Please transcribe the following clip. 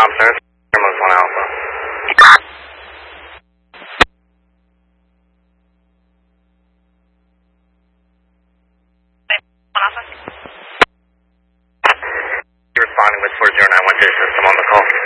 Thompson, Airmost 1 Alpha. You're responding with 4091 system on the call.